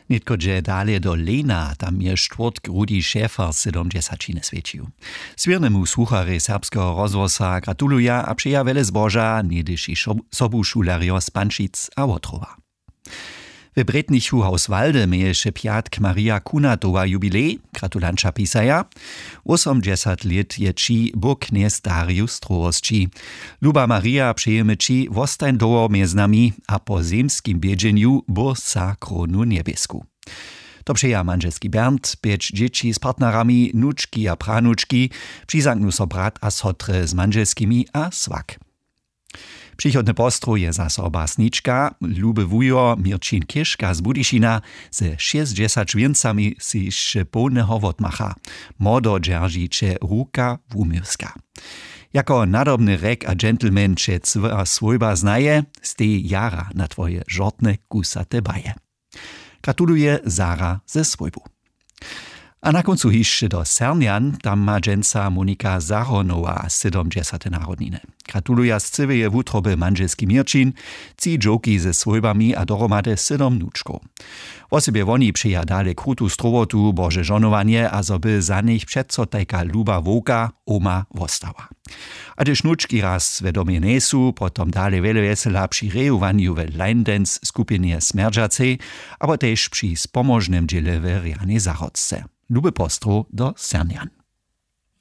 Nitko dže dalje do Lena, tam je štvrtk Rudi Schäfer 70 svědčil. Svirnemu słuchary serbskeho rozhłosa gratuluja a přeja vele zboža, nidyši sobu šularjo z Pančic a Wotrowa. W Bretnichu Hauswalde mieješe piatk Maria Kunatowa jubilej, gratulanča pisaja. 80 lat je či boknies Darius Strohosči. Luba Maria přejeme či wostań doło między nami, a po zemskim biedźeniu borsa kronu niebiesku. To przeja manželski Bernd, 5 dzieci z partnerami, nuczki a pranuczki, přizaknu so brat a sotre z manželskimi a swak. Przychodny postrój je zaso basniczka, Lube wujo Mirčin Kiška z Budyšina ze 60 więcami si szepolnego wotmacha. Modo dzieržiče Ruka Wumyrska. Jako nadobny rek a gentleman če cva svojba znaje, stej jara na twoje żortne kusate baje. Gratuluje Zara ze svojbu. A na koncu hišće do Sernjan, tam ma dženca Monika Zahonowa 70 narodnine. Gratuluja z cyveje wutroby manželski Mirčin, ci džoki ze svojbami a doromade 7 nučkov. Osebje woni przeja dale krutu strowotu, bože žonovanie a zoby za nich přeco tajka Luba Woka, oma wostała. A tež nučki raz svedomie nesu, potom dale vele vesela při rejowaniu ve line dance skupinie Smerdžacej, abo tež při spomožnym dziele ve Riane Zachodce. Lube postro do Sernjan.